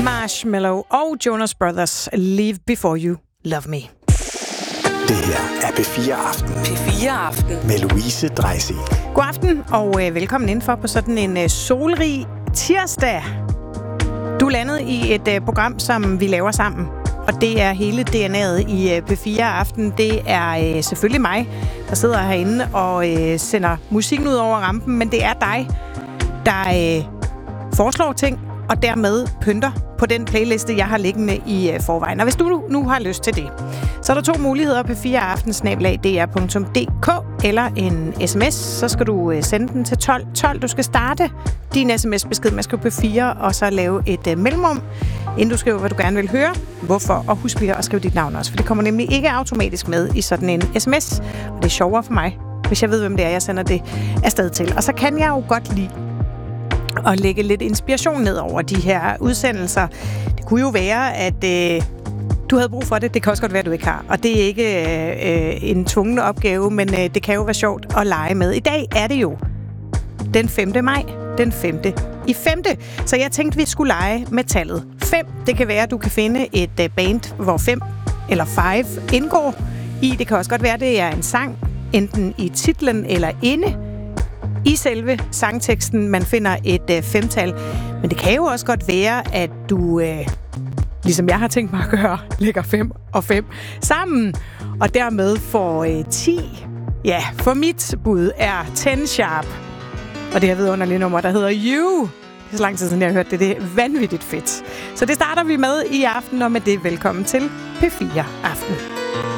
Marshmello og Jonas Brothers, Leave Before You Love Me. Det her er P4 Aften. P4 Aften. Med Louise Dreisig. God aften og velkommen indenfor på sådan en solrig tirsdag. Du er landet i et program, som vi laver sammen. Og det er hele DNA'et i P4 Aften. Det er selvfølgelig mig, der sidder herinde og sender musikken ud over rampen. Men det er dig, der foreslår ting og dermed pynter på den playliste, jeg har liggende i forvejen. Og hvis du nu har lyst til det, så er der 2 muligheder på p4aften@dr.dk eller en sms. Så skal du sende den til 1212. Du skal starte din sms-besked med at skrive P4 og så lave et mellemrum, inden du skriver, hvad du gerne vil høre. Hvorfor? Og husk lige at skrive dit navn også, for det kommer nemlig ikke automatisk med i sådan en sms. Og det er sjovere for mig, hvis jeg ved, hvem det er, jeg sender det afsted til. Og så kan jeg jo godt lide og lægge lidt inspiration ned over de her udsendelser. Det kunne jo være, at du havde brug for det. Det kan også godt være, at du ikke har. Og det er ikke en tvungen opgave, men det kan jo være sjovt at lege med. I dag er det jo den 5. maj. Den 5. i 5. Så jeg tænkte, vi skulle lege med tallet 5. Det kan være, at du kan finde et band, hvor 5 eller 5 indgår i. Det kan også godt være, at det er en sang, enten i titlen eller inde i selve sangteksten, man finder et 5-tal. Men det kan jo også godt være, at du, ligesom jeg har tænkt mig at gøre, lægger 5 og 5 sammen, og dermed får 10. Ja, for mit bud er 10 Sharp. Og det her vidunderlige nummer, der hedder You. Det er så lang tid siden, jeg har hørt det. Det er vanvittigt fedt. Så det starter vi med i aften, og med det velkommen til P4 Aften.